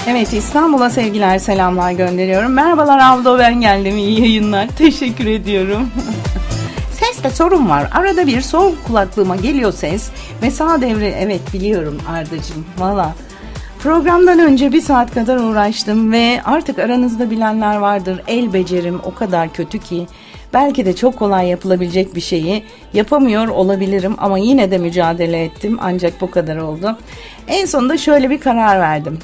Evet, İstanbul'a sevgiler, selamlar gönderiyorum. Merhabalar Avdo, ben geldim. İyi yayınlar. Teşekkür ediyorum. Seste sorun var. Arada bir sol kulaklığıma geliyor ses ve sağ devre, evet biliyorum Ardacığım. Valla. Programdan önce 1 saat kadar uğraştım ve artık aranızda bilenler vardır. El becerim o kadar kötü ki belki de çok kolay yapılabilecek bir şeyi yapamıyor olabilirim ama yine de mücadele ettim, ancak bu kadar oldu. En sonunda şöyle bir karar verdim.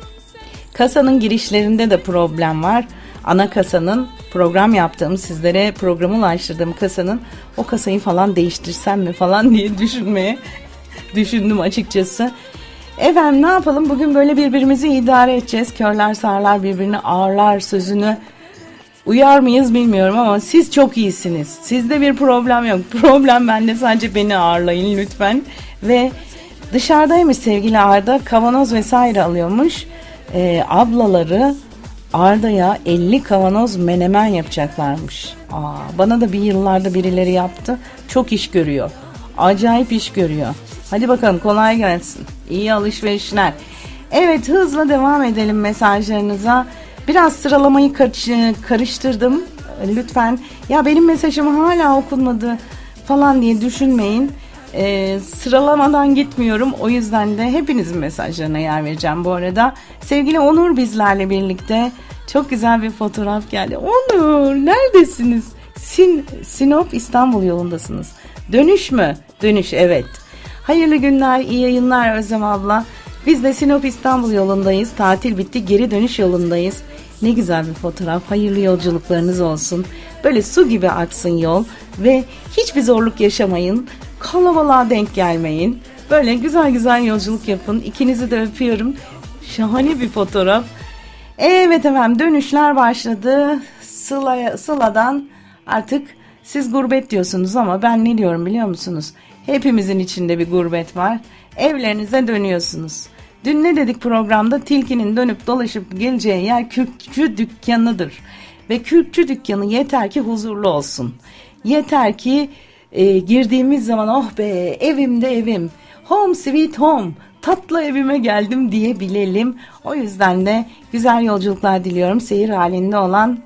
Kasanın girişlerinde de problem var. Ana kasanın, program yaptığım, sizlere programı ulaştırdığım kasanın, o kasayı falan değiştirsem mi falan diye düşündüm açıkçası. Efendim ne yapalım, bugün böyle birbirimizi idare edeceğiz. Körler sağırlar birbirini ağırlar sözünü uyar mıyız bilmiyorum ama siz çok iyisiniz. Sizde bir problem yok. Problem bende, sadece beni ağırlayın lütfen. Ve dışarıdaymış sevgili Arda, kavanoz vesaire alıyormuş. Ablaları Arda'ya 50 kavanoz menemen yapacaklarmış. Bana da bir yıllarda birileri yaptı. Çok iş görüyor. Acayip iş görüyor. Hadi bakalım, kolay gelsin. İyi alışverişler. Evet, hızla devam edelim mesajlarınıza. Biraz sıralamayı karıştırdım. Lütfen ya benim mesajım hala okunmadı falan diye düşünmeyin. Sıralamadan gitmiyorum. O yüzden de hepinizin mesajlarına yer vereceğim bu arada. Sevgili Onur bizlerle birlikte. Çok güzel bir fotoğraf geldi. Onur neredesiniz? Sinop İstanbul yolundasınız. Dönüş mü? Dönüş, evet. Hayırlı günler, iyi yayınlar Özlem abla. Biz de Sinop İstanbul yolundayız. Tatil bitti, geri dönüş yolundayız. Ne güzel bir fotoğraf. Hayırlı yolculuklarınız olsun. Böyle su gibi aksın yol ve hiçbir zorluk yaşamayın. Kalabalığa denk gelmeyin. Böyle güzel güzel yolculuk yapın. İkinizi de öpüyorum. Şahane bir fotoğraf. Evet efendim, dönüşler başladı. Sıla'dan artık siz gurbet diyorsunuz ama ben ne diyorum biliyor musunuz? Hepimizin içinde bir gurbet var. Evlerinize dönüyorsunuz. Dün ne dedik programda? Tilkinin dönüp dolaşıp geleceği yer kürkçü dükkanıdır. Ve kürkçü dükkanı yeter ki huzurlu olsun. Yeter ki girdiğimiz zaman oh be evimde evim, home sweet home, tatlı evime geldim diyebilelim. O yüzden de güzel yolculuklar diliyorum seyir halinde olan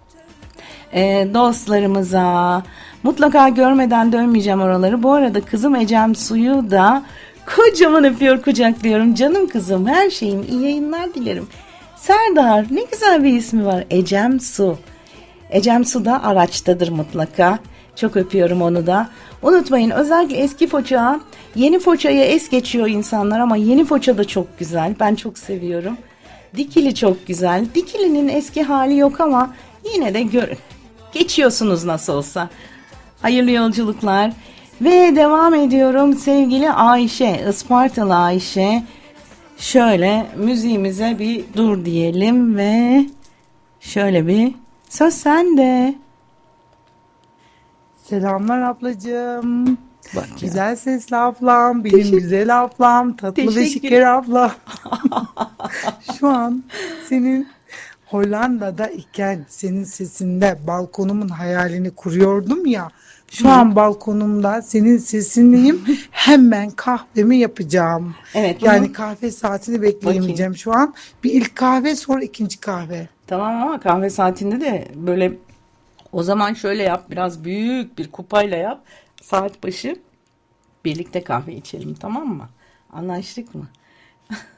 dostlarımıza. Mutlaka görmeden dönmeyeceğim oraları. Bu arada kızım Ecem Su'yu da kocaman öpüyor, kucaklıyorum. Canım kızım, her şeyim, iyi yayınlar dilerim. Serdar, ne güzel bir ismi var, Ecem Su. Ecem Su da araçtadır mutlaka. Çok öpüyorum onu da. Unutmayın, özellikle eski Foça, yeni Foça'ya es geçiyor insanlar ama yeni Foça da çok güzel. Ben çok seviyorum. Dikili çok güzel. Dikili'nin eski hali yok ama yine de görün. Geçiyorsunuz nasıl olsa. Hayırlı yolculuklar. Ve devam ediyorum sevgili Ayşe, Ispartalı Ayşe. Şöyle müziğimize bir dur diyelim ve şöyle bir söz sende. Selamlar ablacığım. Bak ya. Güzel sesli ablam, benim güzel ablam, tatlı ve şeker abla. Şu an senin Hollanda'da iken senin sesinde balkonumun hayalini kuruyordum ya. Şu an balkonumda senin sesindeyim. Hemen kahvemi yapacağım. Evet. Yani kahve saatini bekleyemeyeceğim şu an. Bir ilk kahve, sonra ikinci kahve. Tamam ama kahve saatinde de böyle, o zaman şöyle yap, biraz büyük bir kupayla yap. Saat başı birlikte kahve içelim, tamam mı? Anlaştık mı?